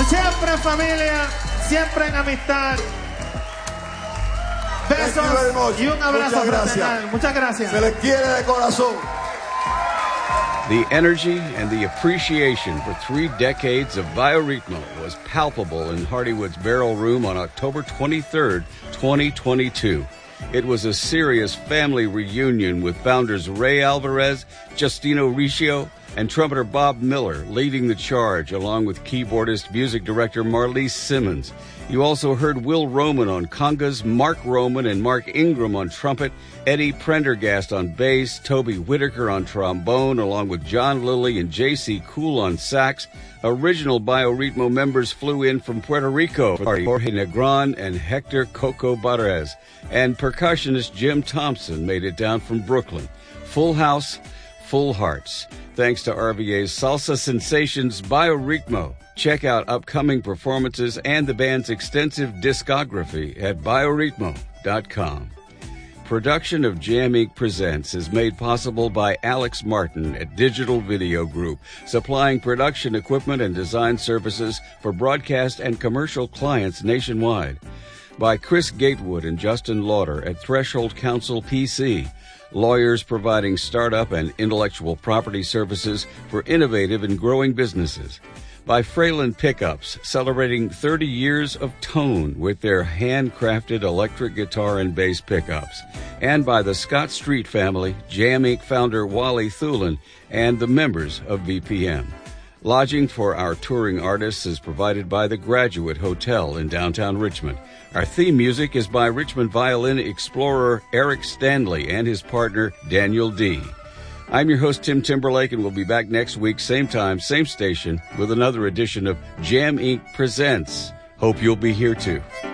Siempre en familia, siempre en amistad. Besos y un abrazo fraternal. Muchas gracias. Se les quiere de corazón. The energy and the appreciation for 3 decades of Bioritmo was palpable in Hardywood's Barrel Room on October 23rd, 2022. It was a serious family reunion with founders Ray Alvarez, Justino Riccio, and trumpeter Bob Miller leading the charge, along with keyboardist music director Marlise Simmons. You also heard Will Roman on congas, Mark Roman and Mark Ingram on trumpet, Eddie Prendergast on bass, Toby Whitaker on trombone, along with John Lilly and J.C. Cool on sax. Original Bioritmo members flew in from Puerto Rico, Jorge Negron and Hector Coco Barrez. And percussionist Jim Thompson made it down from Brooklyn. Full house, full hearts. Thanks to RVA's Salsa Sensations Bioritmo. Check out upcoming performances and the band's extensive discography at bioritmo.com. Production of Jam Inc. Presents is made possible by Alex Martin at Digital Video Group, supplying production equipment and design services for broadcast and commercial clients nationwide. By Chris Gatewood and Justin Lauder at Threshold Counsel PC, lawyers providing startup and intellectual property services for innovative and growing businesses. By Fralin Pickups, celebrating 30 years of tone with their handcrafted electric guitar and bass pickups. And by the Scott Street family, Jam Inc. founder Wally Thulin, and the members of BPM. Lodging for our touring artists is provided by the Graduate Hotel in downtown Richmond. Our theme music is by Richmond violin explorer Eric Stanley and his partner Daniel D. I'm your host, Tim Timberlake, and we'll be back next week, same time, same station, with another edition of Jam Inc. Presents. Hope you'll be here too.